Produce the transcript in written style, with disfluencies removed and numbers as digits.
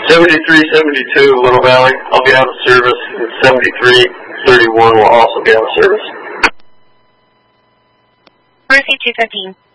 7372 Little Valley, I'll be out of service, and 7331 will also be out of service. Mercy 215.